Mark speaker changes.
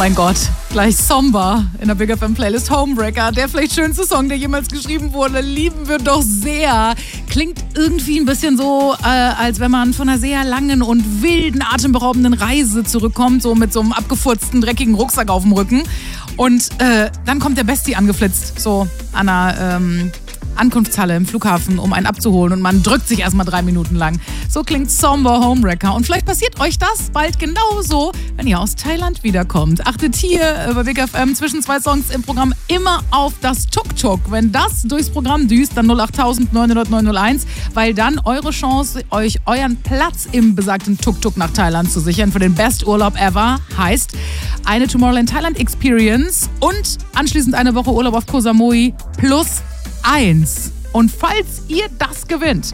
Speaker 1: mein Gott, gleich Somber in der Big FM Playlist. Homebreaker, der vielleicht schönste Song, der jemals geschrieben wurde, lieben wir doch sehr. Klingt irgendwie ein bisschen so, als wenn man von einer sehr langen und wilden, atemberaubenden Reise zurückkommt, so mit so einem abgefurzten, dreckigen Rucksack auf dem Rücken. Und dann kommt der Bestie angeflitzt, so an einer Ankunftshalle im Flughafen, um einen abzuholen, und man drückt sich erstmal 3 Minuten lang. So klingt Somber Homewrecker. Und vielleicht passiert euch das bald genauso, wenn ihr aus Thailand wiederkommt. Achtet hier bei Big FM zwischen 2 Songs im Programm immer auf das Tuk-Tuk. Wenn das durchs Programm düst, dann 08000 900 901, weil dann eure Chance, euch euren Platz im besagten Tuk-Tuk nach Thailand zu sichern für den Best Urlaub ever, heißt eine Tomorrowland Thailand Experience und anschließend eine Woche Urlaub auf Koh Samui plus 1. Und falls ihr das gewinnt,